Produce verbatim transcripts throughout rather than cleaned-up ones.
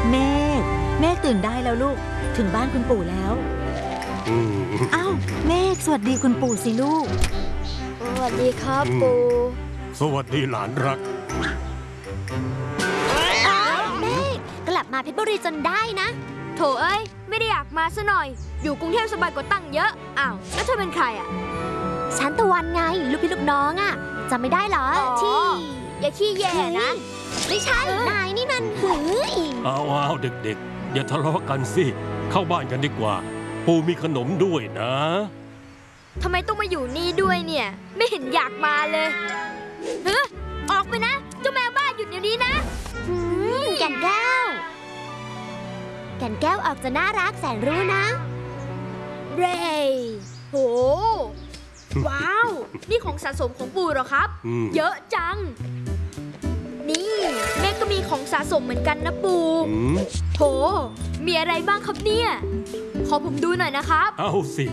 เมฆเมฆตื่นได้แล้วลูกถึงบ้านคุณปู่แล้วอ้าวเมฆสวัสดีคุณปู่สิลูกสวัสดีครับปู่สวัสดีหลานรักอ้าวเมฆกลับมาเพชรบุรีจนได้นะโถเอ้ยไม่ได้อยากมาซะหน่อยอยู่กรุงเทพสบายกว่าตั้งเยอะอ้าวแล้วเธอเป็นใครอ่ะฉันตะวันไงลูกพี่ลูกน้องอ่ะจำไม่ได้เหรอที่อย่าขี้แย่นะไม่ใช่นายนี่มันหืออ้าวอ้าวเด็กๆอย่าทะเลาะกันสิเข้าบ้านกันดีกว่าปู่มีขนมด้วยนะทำไมต้องมาอยู่นี่ด้วยเนี่ยไม่เห็นอยากมาเลยเฮ้อออกไปนะเจ้าแมวบ้านหยุดเดี๋ยวนี้นะแก่นแก้วแก่นแก้วออกจะน่ารักแสนรู้นะเรย์โหว้าวนี่ของสะสมของปู่เหรอครับเยอะจังนี่แม่ก็มีของสะสมเหมือนกันนะปู่โถมีอะไรบ้างครับเนี่ยขอผมดูหน่อยนะครับเอาสิ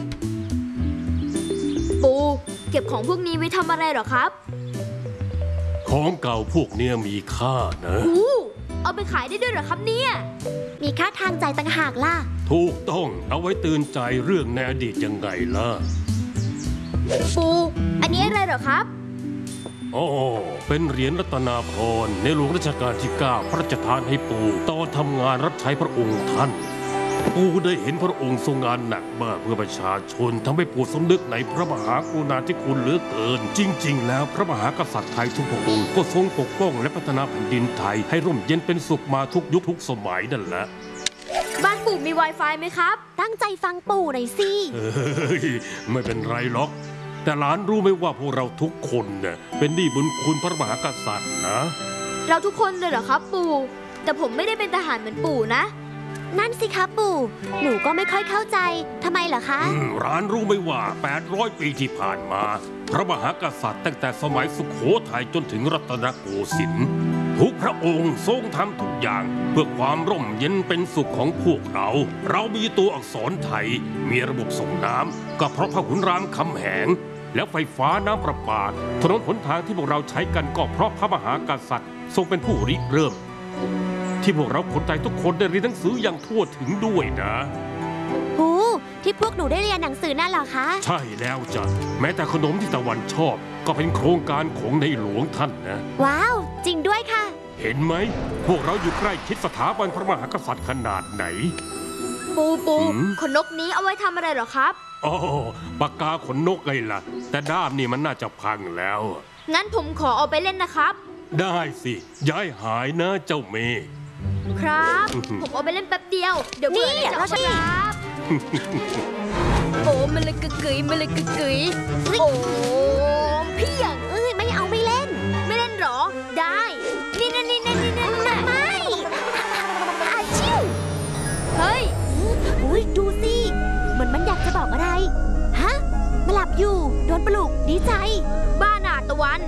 ปู่เก็บของพวกนี้ไว้ทำอะไรเหรอครับของเก่าพวกเนี้ยมีค่านะอู้เอาไปขายได้ด้วยเหรอครับเนี่ยมีค่าทางใจต่างหากล่ะถูกต้องเอาไว้ตื่นใจเรื่องในอดีตยังไงล่ะปู่อันนี้อะไรเหรอครับอ๋อเป็นเหรียญรัตนาพรในหลวงรัชกาลที่เก้าพระราชทานให้ปู่ตอนทำงานรับใช้พระองค์ท่านปู่ได้เห็นพระองค์ทรงงานหนักมากเพื่อประชาชนทำให้ปู่สำนึกในพระมหากรุณาธิคุณเหลือเกินจริงๆแล้วพระมหากษัตริย์ไทยทุกพระองค์ก็ทรงปกป้องและพัฒนาแผ่นดินไทยให้ร่มเย็นเป็นสุขมาทุกยุคทุกสมัยนั่นแหละบ้านปู่มี Wi-Fi ไหมครับตั้งใจฟังปู่หน่อยสิเฮ้ยไม่เป็นไรหรอกแต่หลานรู้ไหมว่าพวกเราทุกคนเนี่ยเป็นหนี้บุญคุณพระมหากษัตริย์นะเราทุกคนเลยเหรอครับปู่แต่ผมไม่ได้เป็นทหารเหมือนปู่นะนั่นสิครับปู่หนูก็ไม่ค่อยเข้าใจทำไมเหรอคะร้านรู้ไหมว่าแปดร้อยปีที่ผ่านมาพระมหากษัตริย์ตั้งแต่สมัยสุโขทัยจนถึงรัตนโกสินทร์ทุกพระองค์ทรงทำทุกอย่างเพื่อความร่มเย็นเป็นสุขของพวกเราเรามีตัวอักษรไทยมีระบบส่งน้ำก็เพราะพระขุนรามคำแหงแล้วไฟฟ้าน้ำประปาถนนหนทางที่พวกเราใช้กันก็เพราะพระมหากษัตริย์ทรงเป็นผู้ริเริ่มที่พวกเราคนไทยทุกคนได้เรียนหนังสืออย่างทั่วถึงด้วยนะหูที่พวกหนูได้เรียนหนังสือนั่นเหรอคะใช่แล้วจ้ะแม้แต่ขนมที่ตะวันชอบก็เป็นโครงการของในหลวงท่านนะว้าวจริงด้วยค่ะเห็นไหมพวกเราอยู่ใกล้ชิดสถาบันพระมหากษัตริย์ขนาดไหนปูปูขนนกนี้เอาไว้ทำอะไรเหรอครับอ๋อปากกาขนนกไงล่ะแต่ด้ามนี่มันน่าจะพังแล้วงั้นผมขอเอาไปเล่นนะครับได้สิย้ายหายนะเจ้าเมย์ครับผมเอาไปเล่นแป๊บเดียวเดี๋ยวเบื่อจะครับโอ้มันเลยกึกกึ๋ยมันเลยกึกกึ๋ยโอ้พี่อย่างเอ้ยไม่เอาไม่เล่นไม่เล่นหรอได้นี่นี่นี่นี่นี่นี่ไม่อาชิวเฮ้ยอุ้ยดูสิเหมือนมันอยากจะบอกอะไรฮะมาหลับอยู่โดนปลุกดีใจบ้าหนาตะวัน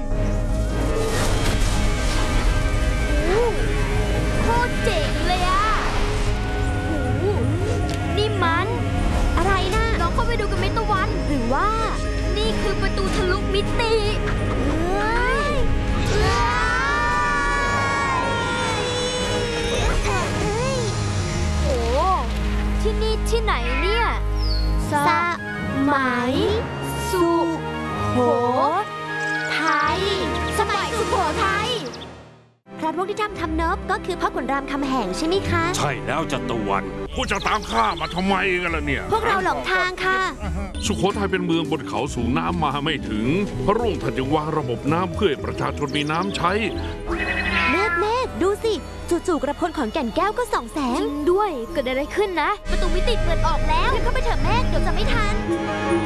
โคตรเจ๋งเลยอะโหนี่มันอะไรนะลองเข้าไปดูกันไหมตะวันหรือว่านี่คือประตูทะลุมิติเฮ้ยโอ้ที่นี่ที่ไหนเนี่ยสมัยสุโขทัยสมัยสุโขทัยพระร่วงที่ทำทำเนิบก็คือพ่อขุนรามคำแหงใช่ไหมคะใช่แล้วจัตวันพวกจะตามข้ามาทำไมกันล่ะเนี่ยพวกเราหลงทางค่ะสุโขทัยเป็นเมืองบนเขาสูงน้ำมาไม่ถึงพระร่วงท่านจึงวางระบบน้ำเพื่อให้ประชาชนมีน้ำใช้เมฆเมฆดูสิจู่ๆกระพลของแก่นแก้วก็ส่องแสงจริงด้วยเกิดอะไรขึ้นนะประตูมิติเปิดออกแล้วเข้าไปเถอะเมฆเดี๋ยวจะไม่ทัน